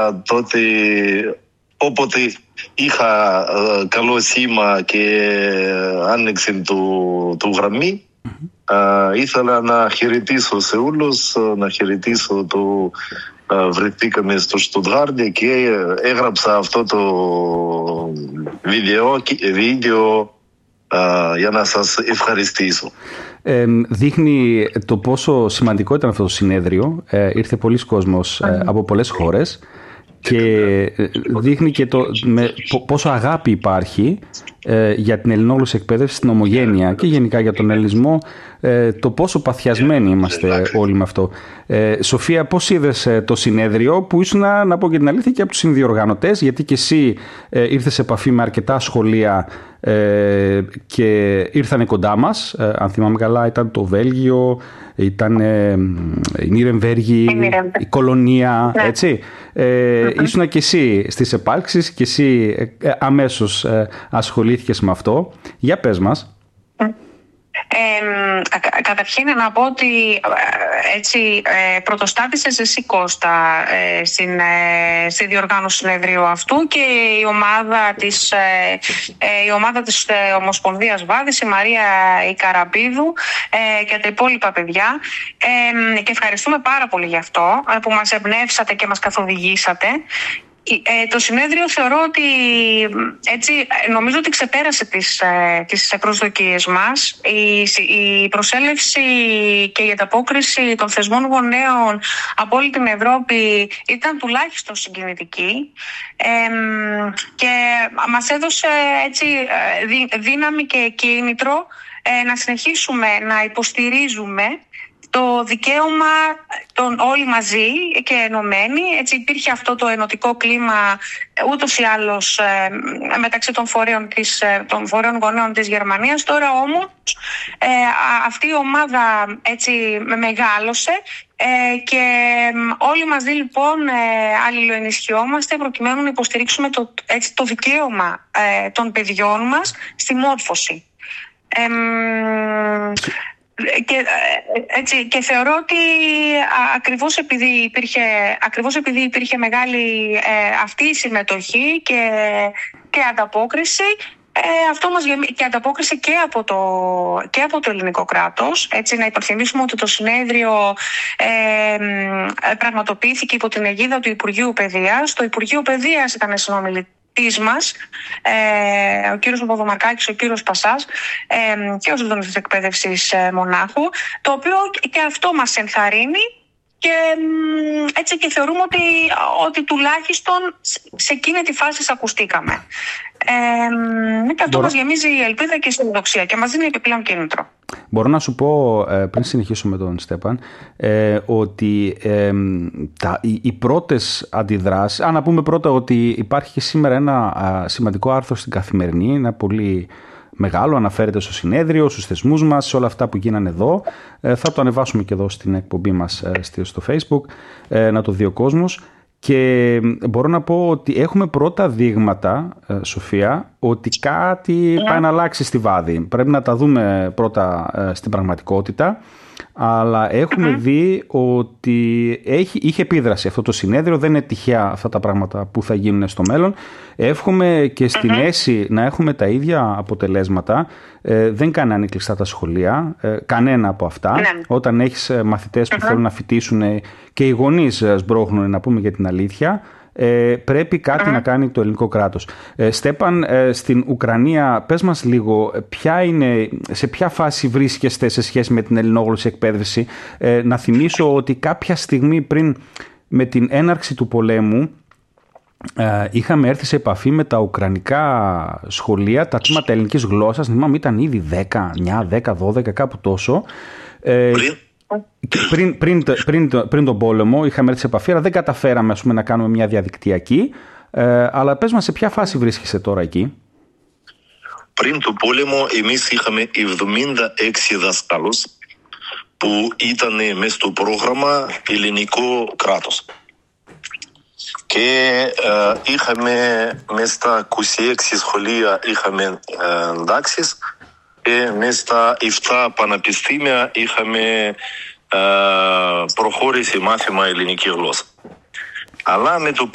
τότε όποτε είχα καλό σήμα και άνοιξη του γραμμή, ήθελα να χαιρετήσω σε όλους, να χαιρετήσω το βρεθήκαμε στο Στουτγάρδι και έγραψα αυτό το βίντεο για να σας ευχαριστήσω. Δείχνει το πόσο σημαντικό ήταν αυτό το συνέδριο. Ήρθε πολλοί κόσμος από πολλές χώρες και δείχνει και πόσο αγάπη υπάρχει για την ελληνόγλωσσα εκπαίδευση στην ομογένεια και γενικά για τον ελληνισμό, το πόσο παθιασμένοι είμαστε όλοι με αυτό. Σοφία, πώς είδες το συνέδριο που ήσουν, να πω και την αλήθεια, και από τους συνδιοργανωτές, γιατί και εσύ ήρθες σε επαφή με αρκετά σχολεία και ήρθανε κοντά μας. Αν θυμάμαι καλά, ήταν το Βέλγιο, ήταν η Νιρεμβέργη, η Κολονία, ναι. Έτσι. Ήσουνα και εσύ στις επάλξεις και εσύ αμέσως ασχολήθηκες με αυτό. Για πες μας. Καταρχήν να πω ότι έτσι πρωτοστάτησες εσύ, Κώστα, στη διοργάνωση συνεδρίου αυτού και η ομάδα της Ομοσπονδίας Βάδης, η Μαρία η Καραμπίδου και τα υπόλοιπα παιδιά, και ευχαριστούμε πάρα πολύ γι' αυτό που μας εμπνεύσατε και μας καθοδηγήσατε. Το συνέδριο θεωρώ ότι έτσι, νομίζω ότι ξεπέρασε τις προσδοκίες μας. Η προσέλευση και η ανταπόκριση των θεσμών γονέων από όλη την Ευρώπη ήταν τουλάχιστον συγκινητική και μας έδωσε έτσι δύναμη και κίνητρο να συνεχίσουμε να υποστηρίζουμε το δικαίωμα των όλοι μαζί και ενωμένοι. Έτσι υπήρχε αυτό το ενωτικό κλίμα ούτως ή άλλως μεταξύ των φορέων γονέων της Γερμανίας. Τώρα όμως αυτή η ομάδα έτσι μεγάλωσε και όλοι μαζί λοιπόν αλληλοενισχυόμαστε προκειμένου να υποστηρίξουμε το δικαίωμα των παιδιών μας στη μόρφωση. Και θεωρώ ότι ακριβώς επειδή υπήρχε μεγάλη αυτή η συμμετοχή και ανταπόκριση, αυτό μας και ανταπόκριση και από το ελληνικό κράτος. Έτσι, να υπενθυμίσουμε ότι το συνέδριο πραγματοποιήθηκε υπό την αιγίδα του Υπουργείου Παιδείας. Το Υπουργείο Παιδείας ήταν συνομιλητής μας, ο κύριος Παπαδομαρκάκης, ο κύριος Πασάς και ο Συντονιστής Εκπαίδευσης Μονάχου, το οποίο και αυτό μας ενθαρρύνει και έτσι και θεωρούμε ότι τουλάχιστον σε εκείνη τη φάση ακουστήκαμε. Και αυτό μας γεμίζει η ελπίδα και η συνδοξία και μας δίνει επιπλέον κίνητρο. Μπορώ να σου πω, πριν συνεχίσω με τον Στέπαν, ότι οι πρώτες αντιδράσεις, να πούμε πρώτα ότι υπάρχει και σήμερα ένα σημαντικό άρθρο στην Καθημερινή, ένα πολύ μεγάλο, αναφέρεται στο συνέδριο, στους θεσμούς μας, σε όλα αυτά που γίνανε εδώ. Θα το ανεβάσουμε και εδώ στην εκπομπή μας στο Facebook, να το δει ο κόσμος. Και μπορώ να πω ότι έχουμε πρώτα δείγματα, Σοφία, ότι κάτι πάει να αλλάξει στη Βάδη. Πρέπει να τα δούμε πρώτα στην πραγματικότητα, αλλά έχουμε δει ότι είχε επίδραση αυτό το συνέδριο. Δεν είναι τυχαία αυτά τα πράγματα που θα γίνουν στο μέλλον. Εύχομαι και στην ΕΣΥ να έχουμε τα ίδια αποτελέσματα. Δεν κάνει ανοιχτά τα σχολεία, κανένα από αυτά. Όταν έχεις μαθητές που θέλουν να φοιτήσουν και οι γονείς σμπρώχνουν, να πούμε για την αλήθεια, πρέπει κάτι να κάνει το ελληνικό κράτος. Στέπαν, στην Ουκρανία, πες μας λίγο σε ποια φάση βρίσκεστε σε σχέση με την ελληνόγλωση εκπαίδευση. Να θυμίσω ότι κάποια στιγμή πριν με την έναρξη του πολέμου είχαμε έρθει σε επαφή με τα ουκρανικά σχολεία, τα τμήματα ελληνικής γλώσσας, θυμάμαι ήταν ήδη 10, 12, κάπου τόσο. Πριν τον πόλεμο είχαμε έρθει σε επαφή, αλλά δεν καταφέραμε να κάνουμε μια διαδικτυακή. Αλλά πες μας, σε ποια φάση βρίσκεσαι τώρα εκεί? Πριν τον πόλεμο εμείς είχαμε 76 δασκάλους που ήταν μέσα στο πρόγραμμα ελληνικό κράτος. Και είχαμε μέσα στα 26 σχολεία είχαμε εντάξεις και μέσα στα 7 πανεπιστήμια είχαμε προχώρηση μάθημα ελληνική γλώσσα. Αλλά με το